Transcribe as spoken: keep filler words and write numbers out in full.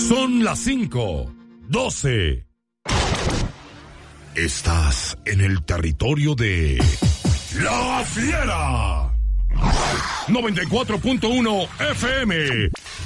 Son las cinco, doce. Estás en el territorio de La Fiera. noventa y cuatro punto uno F M.